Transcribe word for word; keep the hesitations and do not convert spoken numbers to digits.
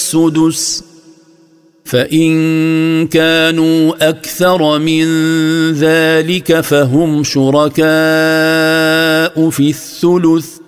السدس فإن كانوا أكثر من ذلك فهم شركاء في الثلث